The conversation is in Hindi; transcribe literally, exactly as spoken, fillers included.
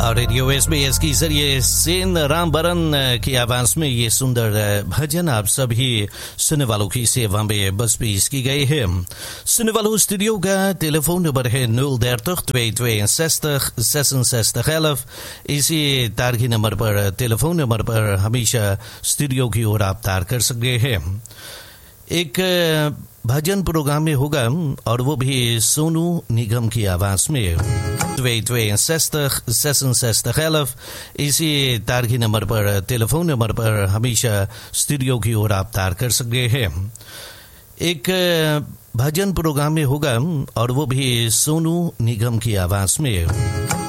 रेडियो एसबीएस के जरिए सेन रामबरन की आवाज में ये सुंदर भजन आप सभी सुनने वालों की सेवा में बस पेश की गई है। सुनने वालों स्टूडियो का टेलीफोन नंबर है nul dertig tweehonderdtweeënzestig zesenzestig elf। इसी तारगी नंबर पर टेलीफोन नंबर पर हमेशा स्टूडियो की ओर आप तार कर सकते हैं। एक भजन प्रोग्राम में होगा और वो भी सोनू निगम की आवाज में tweehonderdtweeënzestig zesenzestig elf। इसी तारगी नंबर पर टेलीफोन नंबर पर हमेशा स्टूडियो की ओर आप तार कर सकते हैं। एक भजन प्रोग्राम में होगा और वो भी सोनू निगम की आवाज में